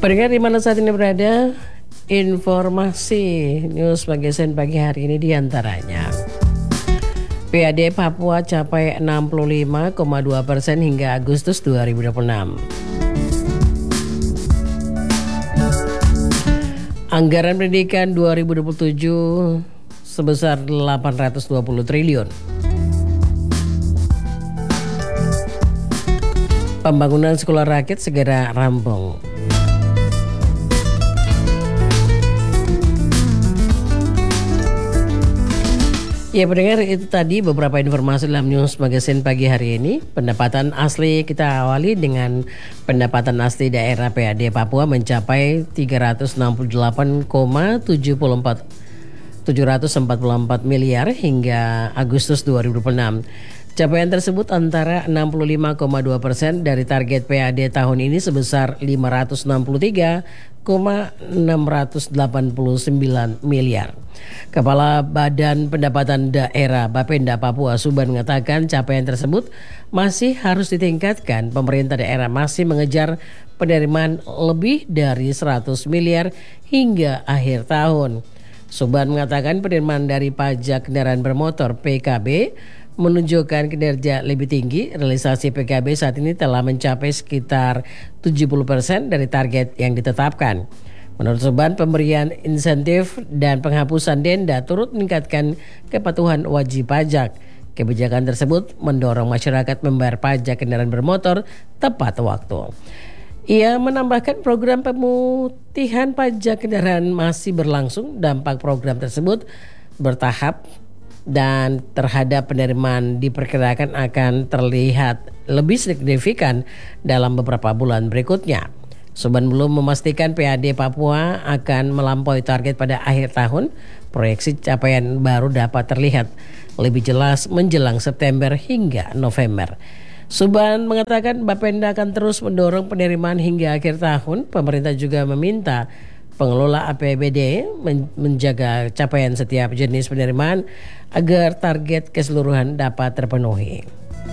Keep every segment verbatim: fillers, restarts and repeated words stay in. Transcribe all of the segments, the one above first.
Pendengar di mana saat ini berada, informasi News Magazine pagi hari ini diantaranya. P A D Papua capai enam puluh lima koma dua persen hingga Agustus dua ribu dua puluh enam. Anggaran pendidikan dua ribu dua puluh tujuh sebesar delapan ratus dua puluh triliun. Pembangunan sekolah rakyat segera rampung. Ya pendengar, itu tadi beberapa informasi dalam News Magazine pagi hari ini. Pendapatan asli kita awali dengan pendapatan asli daerah P A D Papua mencapai tiga ratus enam puluh delapan koma tujuh empat empat miliar hingga Agustus dua ribu dua puluh enam. Capaian tersebut antara enam puluh lima koma dua persen dari target P A D tahun ini sebesar lima ratus enam puluh tiga koma enam delapan sembilan miliar. Kepala Badan Pendapatan Daerah Bapenda Papua Suban mengatakan capaian tersebut masih harus ditingkatkan. Pemerintah daerah masih mengejar penerimaan lebih dari seratus miliar hingga akhir tahun. Suban mengatakan penerimaan dari pajak kendaraan bermotor P K B menunjukkan kinerja lebih tinggi. Realisasi P K B saat ini telah mencapai sekitar tujuh puluh persen dari target yang ditetapkan. Menurut Suban, pemberian insentif dan penghapusan denda turut meningkatkan kepatuhan wajib pajak. Kebijakan tersebut mendorong masyarakat membayar pajak kendaraan bermotor tepat waktu. Ia menambahkan program pemutihan pajak kendaraan masih berlangsung. Dampak program tersebut bertahap dan terhadap penerimaan diperkirakan akan terlihat lebih signifikan dalam beberapa bulan berikutnya. Suban belum memastikan P A D Papua akan melampaui target pada akhir tahun. Proyeksi capaian baru dapat terlihat lebih jelas menjelang September hingga November. Suban mengatakan Bapenda akan terus mendorong penerimaan hingga akhir tahun. Pemerintah juga meminta pengelola A P B D menjaga capaian setiap jenis penerimaan agar target keseluruhan dapat terpenuhi.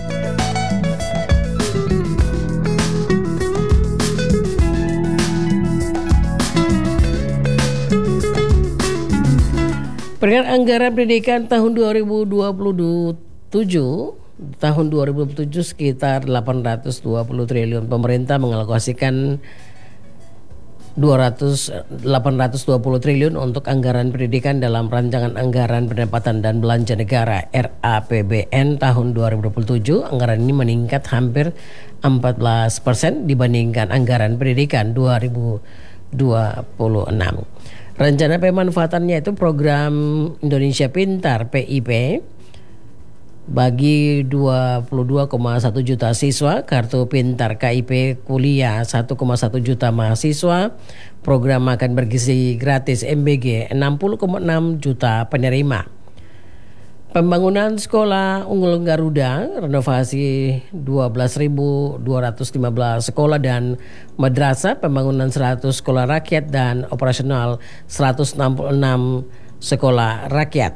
Penerimaan anggaran pendidikan tahun dua ribu dua puluh tujuh tahun dua ribu dua puluh tujuh sekitar delapan ratus dua puluh triliun. Pemerintah mengalokasikan delapan ratus dua puluh triliun untuk anggaran pendidikan dalam rancangan anggaran pendapatan dan belanja negara R A P B N tahun dua ribu dua puluh tujuh. Anggaran ini meningkat hampir empat belas persen dibandingkan anggaran pendidikan dua ribu dua puluh enam. Rencana pemanfaatannya itu program Indonesia Pintar P I P bagi dua puluh dua koma satu juta siswa, kartu pintar K I P kuliah satu koma satu juta mahasiswa, program makan bergizi gratis M B G enam puluh koma enam juta penerima. Pembangunan sekolah unggul Garuda, renovasi dua belas ribu dua ratus lima belas sekolah dan madrasah, pembangunan seratus sekolah rakyat dan operasional seratus enam puluh enam sekolah rakyat.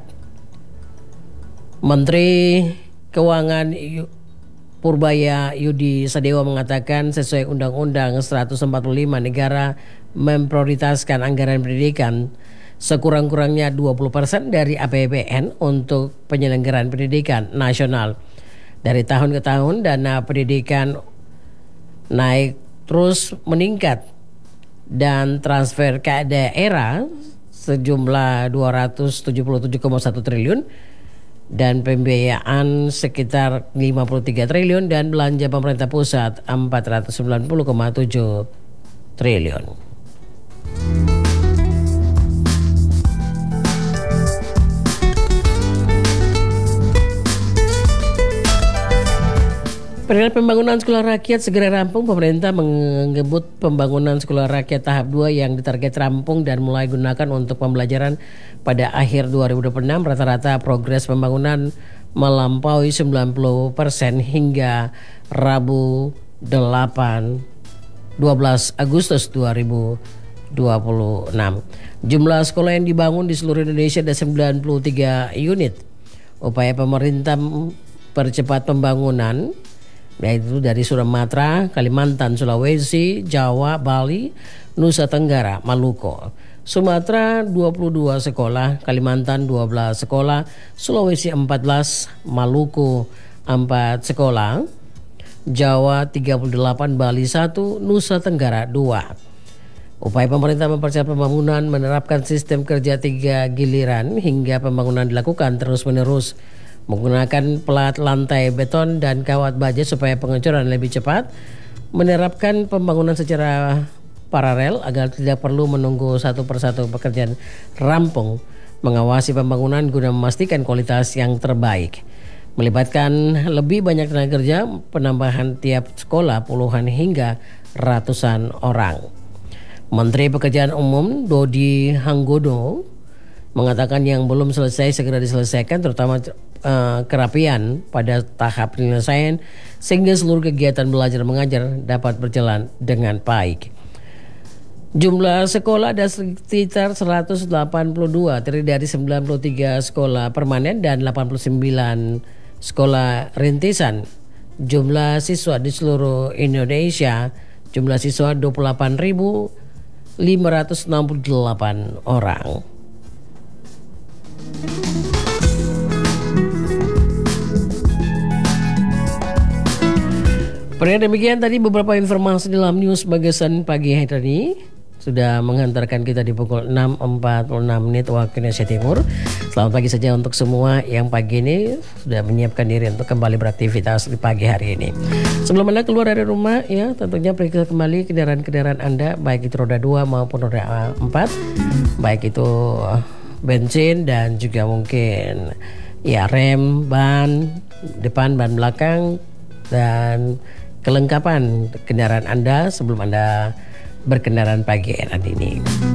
Menteri Keuangan Purbaya Yudi Sadewa mengatakan sesuai Undang-Undang seratus empat puluh lima negara memprioritaskan anggaran pendidikan sekurang-kurangnya dua puluh persen dari A P B N untuk penyelenggaraan pendidikan nasional. Dari tahun ke tahun dana pendidikan naik terus meningkat dan transfer ke daerah sejumlah dua ratus tujuh puluh tujuh koma satu triliun dan pembiayaan sekitar lima puluh tiga triliun dan belanja pemerintah pusat empat ratus sembilan puluh koma tujuh triliun. Perihal pembangunan sekolah rakyat segera rampung, pemerintah mengebut pembangunan sekolah rakyat tahap dua yang ditarget rampung dan mulai gunakan untuk pembelajaran pada akhir dua ribu dua puluh enam. Rata-rata progres pembangunan melampaui sembilan puluh persen hingga Rabu delapan dua belas Agustus dua ribu dua puluh enam. Jumlah sekolah yang dibangun di seluruh Indonesia ada sembilan puluh tiga unit. Upaya pemerintah percepat pembangunan yaitu dari Sumatera, Kalimantan, Sulawesi, Jawa, Bali, Nusa Tenggara, Maluku. Sumatera dua puluh dua sekolah, Kalimantan dua belas sekolah, Sulawesi empat belas, Maluku empat sekolah, Jawa tiga puluh delapan, Bali satu, Nusa Tenggara dua. Upaya pemerintah mempercepat pembangunan menerapkan sistem kerja tiga giliran hingga pembangunan dilakukan terus-menerus menggunakan pelat lantai beton dan kawat baja supaya pengecoran lebih cepat, menerapkan pembangunan secara paralel agar tidak perlu menunggu satu persatu pekerjaan rampung, mengawasi pembangunan guna memastikan kualitas yang terbaik, melibatkan lebih banyak tenaga kerja, penambahan tiap sekolah puluhan hingga ratusan orang. Menteri Pekerjaan Umum Dodi Hanggodo mengatakan yang belum selesai segera diselesaikan, terutama uh, kerapian pada tahap penyelesaian sehingga seluruh kegiatan belajar mengajar dapat berjalan dengan baik. Jumlah sekolah ada sekitar seratus delapan puluh dua, terdiri dari sembilan puluh tiga sekolah permanen dan delapan puluh sembilan sekolah rintisan. Jumlah siswa di seluruh Indonesia, jumlah siswa dua puluh delapan ribu lima ratus enam puluh delapan orang. Pernah demikian tadi beberapa informasi dalam news Bagasan pagi hari ini sudah menghantarkan kita di pukul enam empat puluh enam menit waktu Indonesia Timur. Selamat pagi saja untuk semua yang pagi ini sudah menyiapkan diri untuk kembali beraktivitas di pagi hari ini. Sebelum Anda keluar dari rumah ya, tentunya periksa kembali kendaraan-kendaraan Anda, baik itu roda dua maupun roda empat, baik itu bensin dan juga mungkin ya rem, ban depan, ban belakang dan kelengkapan kendaraan Anda sebelum Anda berkendaraan pagi hari ini.